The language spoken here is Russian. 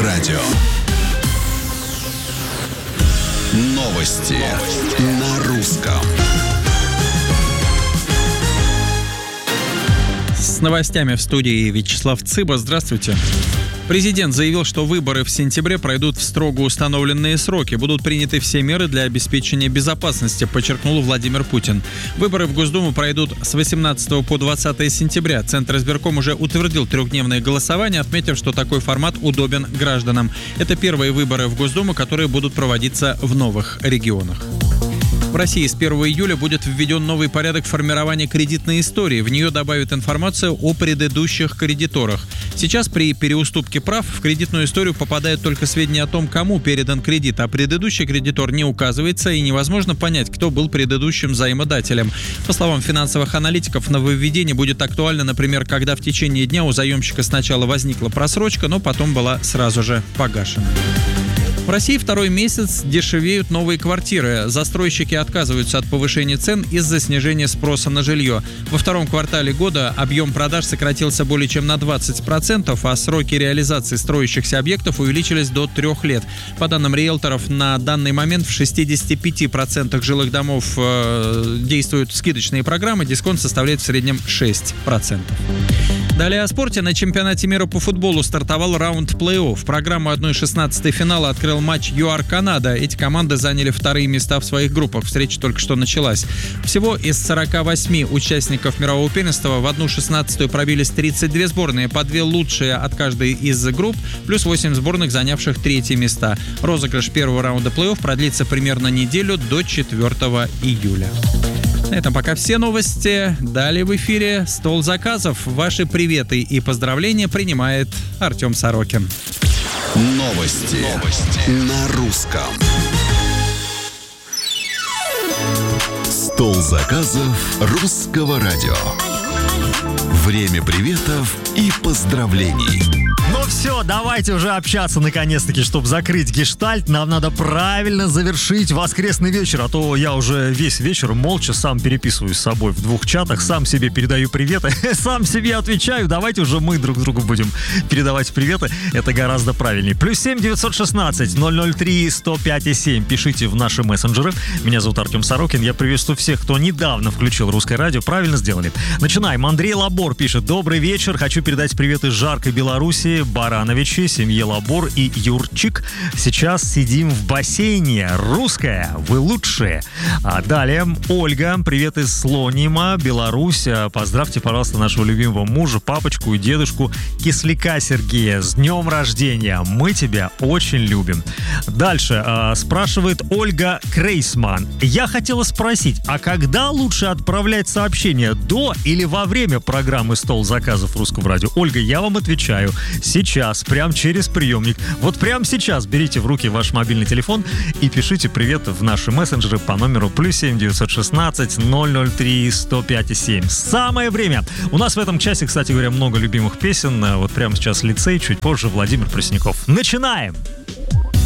радио. Новости на русском. С новостями в студии Вячеслав Цыба. Здравствуйте. Президент заявил, что выборы в сентябре пройдут в строго установленные сроки. Будут приняты все меры для обеспечения безопасности, подчеркнул Владимир Путин. Выборы в Госдуму пройдут с 18 по 20 сентября. Центр избирком уже утвердил трехдневное голосование, отметив, что такой формат удобен гражданам. Это первые выборы в Госдуму, которые будут проводиться в новых регионах. В России с 1 июля будет введен новый порядок формирования кредитной истории. В нее добавят информацию о предыдущих кредиторах. Сейчас при переуступке прав в кредитную историю попадают только сведения о том, кому передан кредит, а предыдущий кредитор не указывается и невозможно понять, кто был предыдущим заимодателем. По словам финансовых аналитиков, нововведение будет актуально, например, когда в течение дня у заемщика сначала возникла просрочка, но потом была сразу же погашена. В России второй месяц дешевеют новые квартиры. Застройщики отказываются от повышения цен из-за снижения спроса на жилье. Во втором квартале года объем продаж сократился более чем на 20%, а сроки реализации строящихся объектов увеличились до 3 лет. По данным риэлторов, на данный момент в 65% жилых домов действуют скидочные программы, дисконт составляет в среднем 6%. Далее о спорте. На чемпионате мира по футболу стартовал раунд плей-офф. Программу 1/16 финала открыл матч ЮАР-Канада. Эти команды заняли вторые места в своих группах. Встреча только что началась. Всего из 48 участников мирового первенства в 1/16 пробились 32 сборные, по 2 лучшие от каждой из групп, плюс 8 сборных, занявших третьи места. Розыгрыш первого раунда плей-офф продлится примерно неделю, до 4 июля. На этом пока все новости. Далее в эфире «Стол заказов». Ваши приветы и поздравления принимает Артем Сорокин. Новости на русском. Стол заказов русского радио. Время приветов и поздравлений. Ну все, давайте уже общаться наконец-таки, чтобы закрыть гештальт. Нам надо правильно завершить воскресный вечер, а то я уже весь вечер молча сам переписываюсь с собой в 2 чатах, сам себе передаю приветы, сам себе отвечаю. Давайте уже мы друг другу будем передавать приветы, это гораздо правильнее. +7 916 003 105 7. Пишите в наши мессенджеры. Меня зовут Артем Сорокин. Я приветствую всех, кто недавно включил русское радио. Правильно сделали. Начинаем. Андрей Лабор пишет: добрый вечер. Хочу передать привет из жаркой Беларуси Барановичи, семье Лабор и Юрчик. Сейчас сидим в бассейне. Русская, вы лучшие. А далее Ольга, привет из Слонима, Беларусь. Поздравьте, пожалуйста, нашего любимого мужа, папочку и дедушку Кисляка Сергея. С днем рождения. Мы тебя очень любим. Дальше спрашивает Ольга Крейсман. Я хотела спросить, а когда лучше отправлять сообщения? До или во время программы «Стол заказов» русского радио? Ольга, я вам отвечаю. Сейчас, прямо через приемник. Вот прямо сейчас берите в руки ваш мобильный телефон и пишите привет в наши мессенджеры по номеру +7 916 003 105 7. Самое время. У нас в этом часе, кстати говоря, много любимых песен. Вот прямо сейчас лицей, чуть позже Владимир Пресняков. Начинаем!